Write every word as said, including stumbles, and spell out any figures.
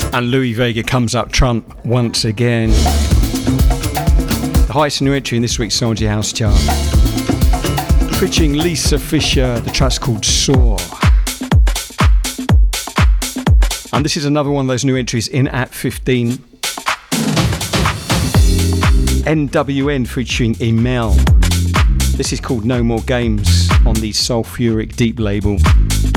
And Louis Vega comes up trump once again. The highest new entry in this week's Soul House chart. Featuring Lisa Fisher, the track's called Soar. And this is another one of those new entries in at fifteen. N W N featuring Emel. This is called No More Games on the Sulfuric Deep label.